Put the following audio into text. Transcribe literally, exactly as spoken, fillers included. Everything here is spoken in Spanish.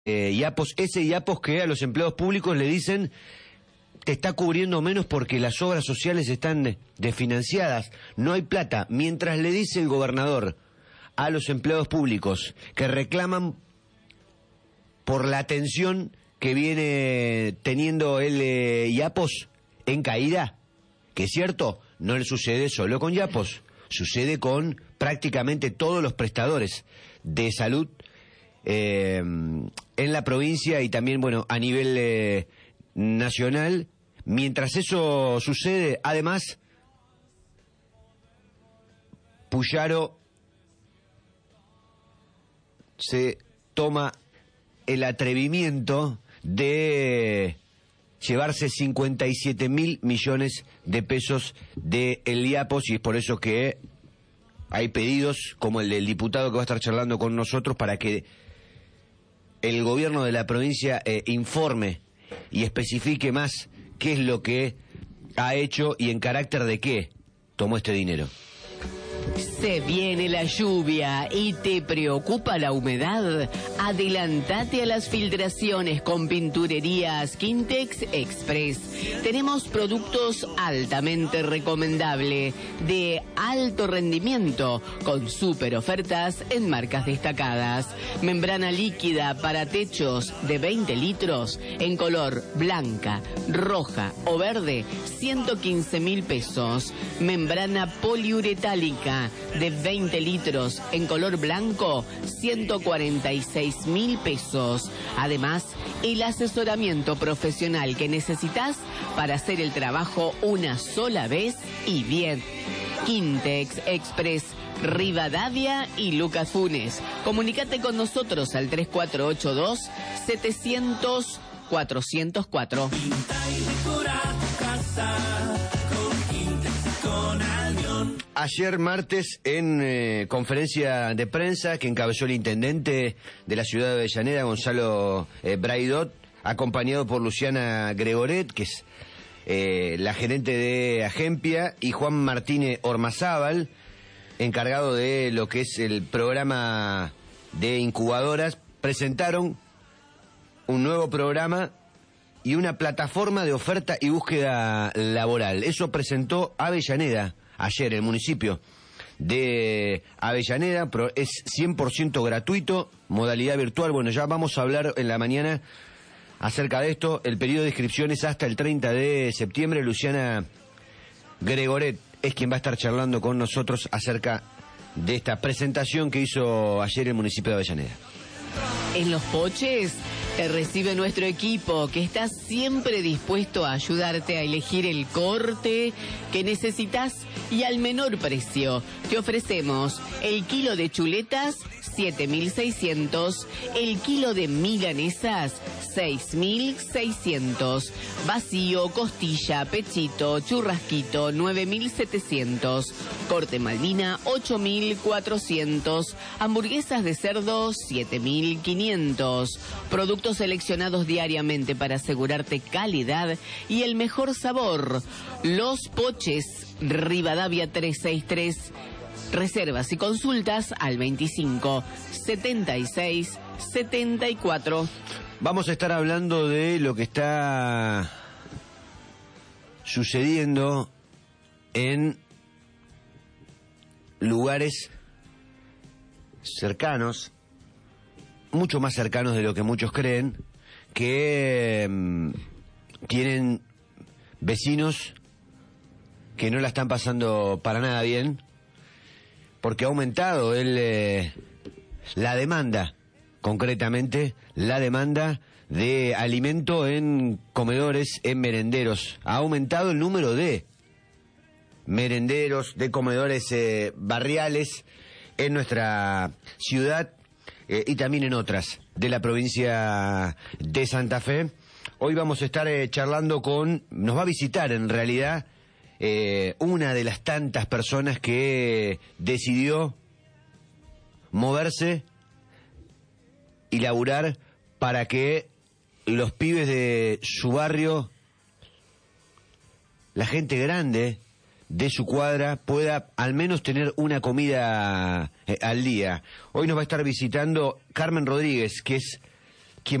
eh, IAPOS, ese IAPOS que a los empleados públicos le dicen te está cubriendo menos porque las obras sociales están desfinanciadas, no hay plata, mientras le dice el gobernador a los empleados públicos que reclaman por la atención que viene teniendo el eh, IAPOS en caída, que es cierto, no le sucede solo con IAPOS, sucede con prácticamente todos los prestadores de salud eh, en la provincia y también, bueno, a nivel eh, nacional. Mientras eso sucede, además, Puyaro se toma el atrevimiento de llevarse cincuenta y siete mil millones de pesos de el IAPOS, y es por eso que hay pedidos como el del diputado que va a estar charlando con nosotros para que el gobierno de la provincia eh, informe y especifique más qué es lo que ha hecho y en carácter de qué tomó este dinero. Se viene la lluvia y te preocupa la humedad. Adelantate a las filtraciones con Pinturerías Quintex Express. Tenemos productos altamente recomendables, de alto rendimiento, con super ofertas en marcas destacadas. Membrana líquida para techos de veinte litros en color blanca, roja o verde, ciento quince mil pesos. Membrana poliuretálica de veinte litros en color blanco, ciento cuarenta y seis mil pesos. Además, el asesoramiento profesional que necesitas para hacer el trabajo una sola vez y bien. Quintex Express, Rivadavia y Lucas Funes. Comunícate con nosotros al tres cuatro ocho dos, setecientos, cuatrocientos cuatro. Ayer martes, en eh, conferencia de prensa que encabezó el intendente de la ciudad de Avellaneda, Gonzalo eh, Braidot, acompañado por Luciana Gregoret, que es eh, la gerente de Agempia, y Juan Martínez Ormazábal, encargado de lo que es el programa de incubadoras, presentaron un nuevo programa y una plataforma de oferta y búsqueda laboral. Eso presentó Avellaneda ayer, el municipio de Avellaneda. Pero es cien por ciento gratuito, modalidad virtual. Bueno, ya vamos a hablar en la mañana acerca de esto. El periodo de inscripción es hasta el treinta de septiembre. Luciana Gregoret es quien va a estar charlando con nosotros acerca de esta presentación que hizo ayer el municipio de Avellaneda. En Los Poches te recibe nuestro equipo, que está siempre dispuesto a ayudarte a elegir el corte que necesitas y al menor precio. Te ofrecemos el kilo de chuletas, siete mil seiscientos, el kilo de milanesas, seis mil seiscientos, vacío, costilla, pechito, churrasquito, nueve mil setecientos, corte Malvina, ocho mil cuatrocientos, hamburguesas de cerdo, siete mil quinientos, productos seleccionados diariamente para asegurarte calidad y el mejor sabor. Los Poches, Rivadavia trescientos sesenta y tres. Reservas y consultas al veinticinco, setenta y seis, setenta y cuatro. Vamos a estar hablando de lo que está sucediendo en lugares cercanos, mucho más cercanos de lo que muchos creen, que eh, tienen vecinos que no la están pasando para nada bien, porque ha aumentado el, eh, la demanda, concretamente la demanda de alimento en comedores, en merenderos. Ha aumentado el número de merenderos, de comedores eh, barriales en nuestra ciudad eh, y también en otras de la provincia de Santa Fe. Hoy vamos a estar eh, charlando con, nos va a visitar en realidad, Eh, una de las tantas personas que decidió moverse y laburar para que los pibes de su barrio, la gente grande de su cuadra, pueda al menos tener una comida eh, al día. Hoy nos va a estar visitando Carmen Rodríguez, que es